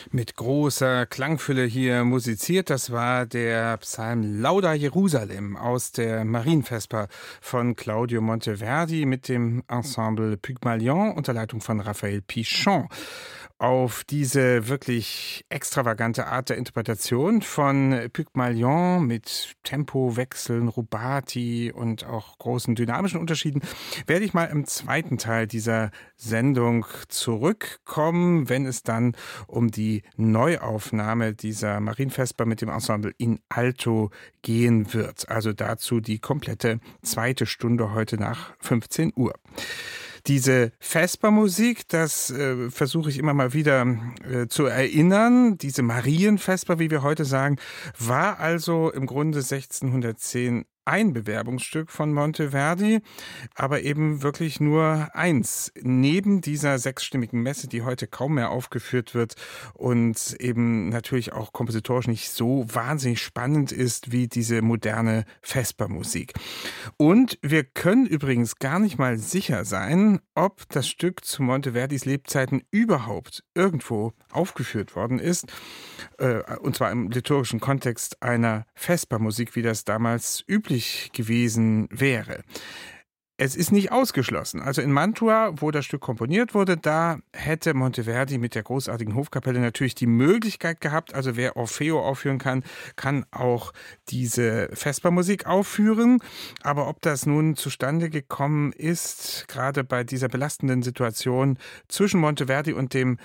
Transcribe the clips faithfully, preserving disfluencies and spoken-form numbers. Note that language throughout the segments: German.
Mit großer Klangfülle hier musiziert. Das war der Psalm Lauda Jerusalem aus der Marienvesper von Claudio Monteverdi mit dem Ensemble Pygmalion unter Leitung von Raphael Pichon. Auf diese wirklich extravagante Art der Interpretation von Pygmalion mit Tempowechseln, Rubati und auch großen dynamischen Unterschieden werde ich mal im zweiten Teil dieser Sendung zurückkommen, wenn es dann um die Neuaufnahme dieser Marienvesper mit dem Ensemble in Alto gehen wird. Also dazu die komplette zweite Stunde heute nach fünfzehn Uhr. Diese Vespermusik, das äh, versuche ich immer mal wieder äh, zu erinnern. Diese Marienvesper, wie wir heute sagen, war also im Grunde sechzehnhundertzehn ein Bewerbungsstück von Monteverdi, aber eben wirklich nur eins. Neben dieser sechsstimmigen Messe, die heute kaum mehr aufgeführt wird und eben natürlich auch kompositorisch nicht so wahnsinnig spannend ist wie diese moderne Vespermusik. Und wir können übrigens gar nicht mal sicher sein, ob das Stück zu Monteverdis Lebzeiten überhaupt irgendwo aufgeführt worden ist, äh, und zwar im liturgischen Kontext einer Vespermusik, wie das damals üblich gewesen wäre. Es ist nicht ausgeschlossen. Also in Mantua, wo das Stück komponiert wurde, da hätte Monteverdi mit der großartigen Hofkapelle natürlich die Möglichkeit gehabt, also wer Orfeo aufführen kann, kann auch diese Vespermusik aufführen. Aber ob das nun zustande gekommen ist, gerade bei dieser belastenden Situation zwischen Monteverdi und dem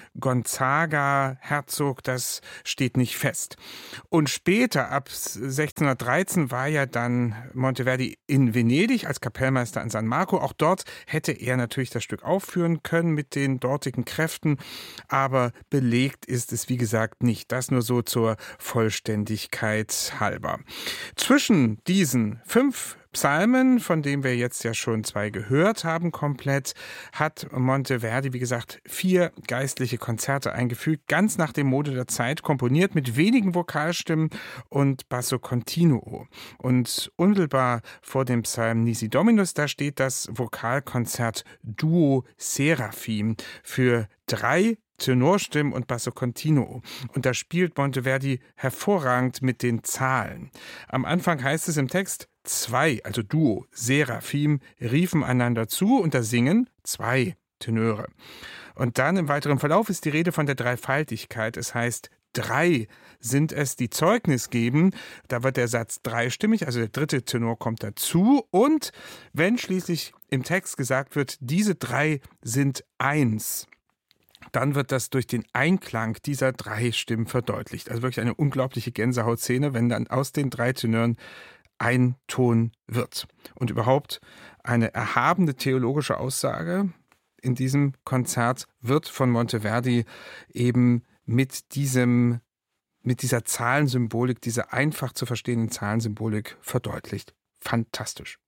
Gonzaga-Herzog, das steht nicht fest. Und später, ab sechzehnhundertdreizehn, war ja dann Monteverdi in Venedig als Kapellmeister an San Marco. Auch dort hätte er natürlich das Stück aufführen können mit den dortigen Kräften, aber belegt ist es, wie gesagt, nicht. Das nur so zur Vollständigkeit halber. Zwischen diesen fünf Psalmen, von denen wir jetzt ja schon zwei gehört haben komplett, hat Monteverdi, wie gesagt, vier geistliche Konzerte eingefügt, ganz nach dem Mode der Zeit, komponiert mit wenigen Vokalstimmen und Basso Continuo. Und unmittelbar vor dem Psalm Nisi Dominus, da steht das Vokalkonzert Duo Seraphim für drei Tenorstimmen und Basso Continuo. Und da spielt Monteverdi hervorragend mit den Zahlen. Am Anfang heißt es im Text, zwei, also Duo, Seraphim, riefen einander zu und da singen zwei Tenöre. Und dann im weiteren Verlauf ist die Rede von der Dreifaltigkeit. Es heißt, drei sind es, die Zeugnis geben. Da wird der Satz dreistimmig, also der dritte Tenor kommt dazu. Und wenn schließlich im Text gesagt wird, diese drei sind eins, dann wird das durch den Einklang dieser drei Stimmen verdeutlicht. Also wirklich eine unglaubliche Gänsehautszene, wenn dann aus den drei Tenören ein Ton wird. Und überhaupt eine erhabene theologische Aussage in diesem Konzert wird von Monteverdi eben mit diesem, mit dieser Zahlensymbolik, dieser einfach zu verstehenden Zahlensymbolik verdeutlicht. Fantastisch.